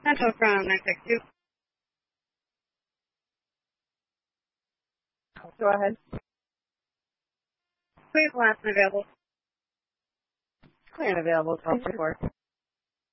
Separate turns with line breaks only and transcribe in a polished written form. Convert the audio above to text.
Central from 962.
Go ahead.
Please last and available.
Clear and available, 1224.